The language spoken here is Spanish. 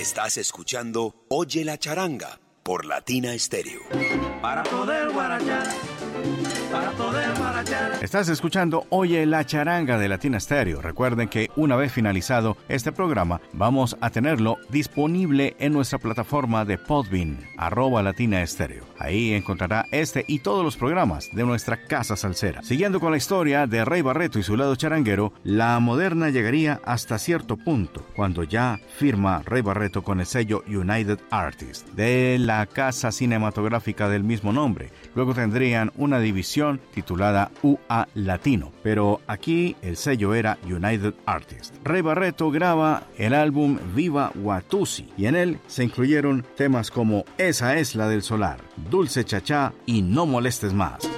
Estás escuchando Oye la Charanga por Latina Estéreo. Para poder guarachar, para poder guarachar. Estás escuchando Oye la Charanga de Latina Stereo. Recuerden que una vez finalizado este programa, vamos a tenerlo disponible en nuestra plataforma de Podbean, @Latina Stereo. Ahí encontrará este y todos los programas de nuestra casa salsera. Siguiendo con la historia de Rey Barreto y su lado charanguero, la moderna llegaría hasta cierto punto, cuando ya firma Rey Barreto con el sello United Artists, de la casa cinematográfica del mismo nombre. Luego tendrían una división titulada UA Latino, pero aquí el sello era United Artists. Rey Barreto graba el álbum Viva Watusi y en él se incluyeron temas como Esa es la del solar, Dulce Chachá y No molestes más.